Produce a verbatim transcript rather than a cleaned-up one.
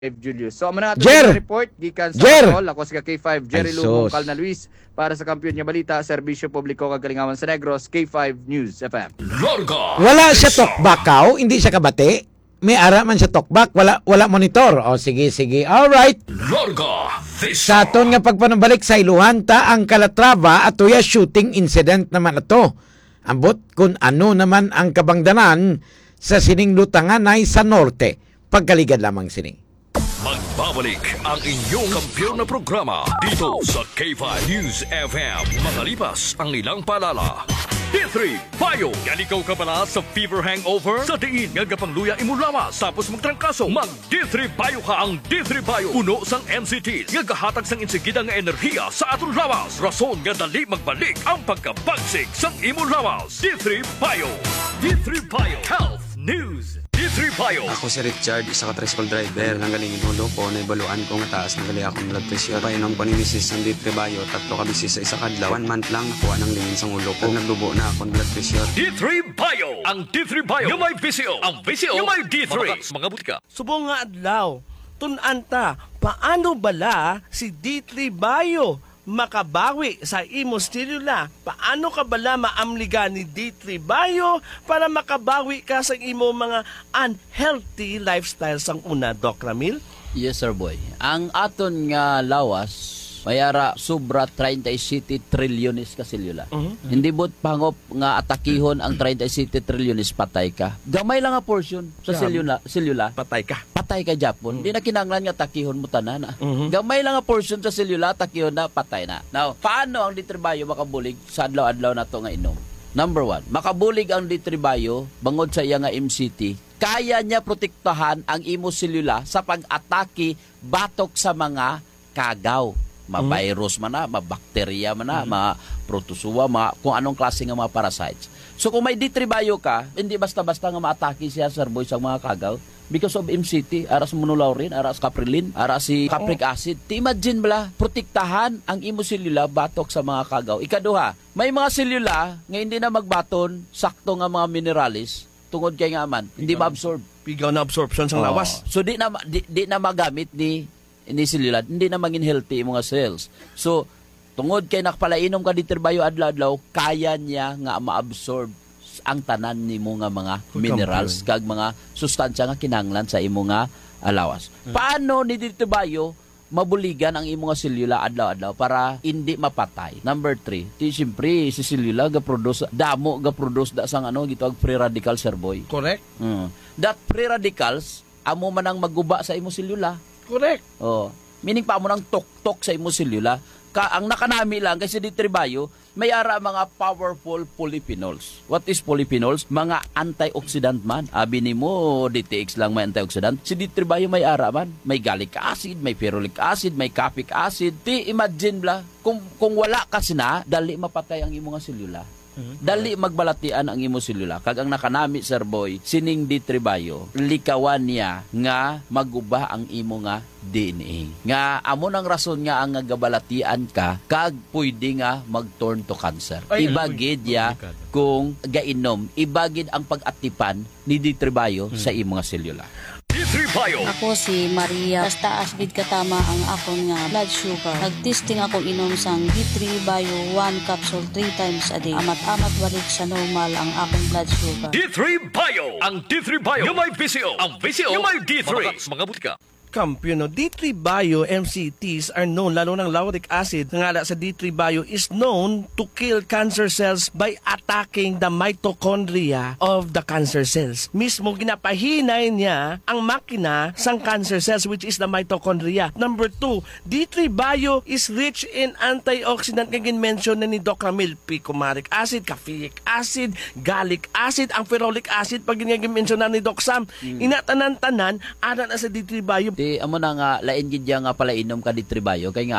Julius. So, amo na ato Jer! sa report gikan sa Jer! Bacol. Ako si K five Jerry Ay, Lumong sus. Calna Luis para sa Kampiyon nga Balita, Serbisyo Publiko Kagalingawan sa Negros, K five News F M. Larga. Wala siya talkback kao, hindi siya kabate. May ara man siya talkback, wala wala monitor. O sige sige. All right. Larga. Sa aton nga pagpanabalik sa Iluhan ta ang Calatrava at tuya shooting incident naman ato. Ambot kung ano naman ang kabangdanan sa sining lutangan ay sa norte. Pagkaligad lamang sini. Magbabalik ang inyong kampiyon na programa dito sa K five News F M. Makalipas ang ilang paalala. D three Bayo. Yan ikaw ka pala sa fever hangover? Sa diin nga gapangluya imulawas tapos magtrangkaso. Mag D three Bayo ka ang D three Bayo. Puno sang M C Ts nga gahatag sang insigida nga enerhiya sa aton lawas. Rason nga dali magbalik ang pagkabagsik sang imulawas. D three Bayo. D three Bayo. Health News. D three Bayo. Ako si Richard, isa ka tricycle driver. Nang galing inulo ko, naibaluan ko nga taas, nagali akong blood pressure. Painom ko ni misis ng D three Bayo, tatlo ka bisis sa isa kadlaw. One month lang, nakuha ng lingin sa ulo ko. Nagdubo na akong blood pressure. D three Bayo. Ang D three Bayo. Yung may V C O. Ang V C O. Yung may D three. Mga, mga butika. Subong nga adlaw, tunanta, paano bala si D three Bayo makabawi sa imo stilula? Paano ka bala maamliga ni D three Bayo para makabawi ka sa imo mga unhealthy lifestyle sang una, Doc Ramil? Yes, sir, boy. Ang aton nga lawas, mayara sobra thirty-seven trilyones ka selula. Uh-huh. Hindi bot pangop nga atakihon ang thirty-seven trilyones patay ka. Gamay lang nga portion sa selula, selula. Patay ka. Patay ka Japon. Hindi uh-huh. na kinanglan nga atakihon mo tanan. Uh-huh. Gamay lang nga portion sa selula, atakihon na patay na. Now, paano ang D three Bayo makabulig sa adlaw-adlaw na to nga inom? Number one, makabulig ang D three Bayo bangod sa iya nga M C T. Kaya niya protektahan ang imo selula sa pag-atake batok sa mga kagaw. Ma-virus man na, ma-bacteria man na, mm-hmm. ma-protozoa, ma kung anong klase ng mga parasites. So kung may D three Bayo ka, hindi basta-basta nga ma-atake siya, sir boy, sa mga kagaw. Because of M C T, aras monolaurin, aras caprilin, aras si capric acid. Ti imagine bala, protektahan ang imo selula batok sa mga kagaw. Ikaduha, may mga selula nga hindi na magbaton, sakto nga mga mineralis, tungod kay nga man, hindi ma-absorb. Pigaw na absorption sa oh. lawas. So di na, di, di na magamit ni ini selula, hindi na maging healthy yung mga cells. So, tungod kay nakapalainom ka D three Bayo adlaw-adlaw, kaya niya nga ma-absorb ang tanan ni mo nga mga minerals kag mga sustansya nga kinahanglan sa imo nga alawas. Hmm. Paano ni D three Bayo mabuligan ang imo nga selula adlaw-adlaw para hindi mapatay? Number three, ti siyempre si selula ga produce damo ga produce da sang ano gitawag free radical, sir boy. Correct. Hmm. That free radicals amo man ang maguba sa imo selula. Correct. Oh, meaning pa mo nang tok-tok sa imo selula. Ka ang nakanami lang kasi D three Bayo may ara mga powerful polyphenols. What is polyphenols? Mga antioxidant man. Abi nimo D T X lang may antioxidant. Si D three Bayo may ara man. May gallic acid, may ferulic acid, may capic acid. Ti imagine bla kung kung wala kasi na dali mapatay ang imo nga selula. Mm-hmm. Dali magbalatian ang imo selula. Kag ang nakanami, sir boy, sining D three Bayo, likawan niya nga maguba ang imo nga D N A. Nga amo nang rason nga ang gabalatian ka kag pwede nga mag-turn to cancer. Ay, ibagid ya kung gainom, ibagid ang pag-atipan ni D three Bayo hmm. sa imo nga selula. D three Bayo. Ako si Maria. Basta asbid katama ang akong nga blood sugar. Nagtesting ako inom sang D three Bayo one capsule three times a day. Amat-amat balik sa normal ang akong blood sugar. D three Bayo. Ang D three Bayo. Yung may V C O. Ang V C O. Yung may D three. Mga, mga butika. Kampiyon, no? D three Bayo M C Ts are known, lalo ng lauric acid nga sa D three Bayo is known to kill cancer cells by attacking the mitochondria of the cancer cells. Mismo ginapahinay niya ang makina sang cancer cells, which is the mitochondria. Number two, D three Bayo is rich in antioxidant nga gin-mention na ni Doc Ramil. Picomaric acid, caffeic acid, gallic acid, ang ferulic acid pag gin-mention na ni Doc Sam. Mm. Inatanan-tanan, ana na sa D three Bayo. Di amo na nga lain gid nga pala inom ka D three Bayo kay nga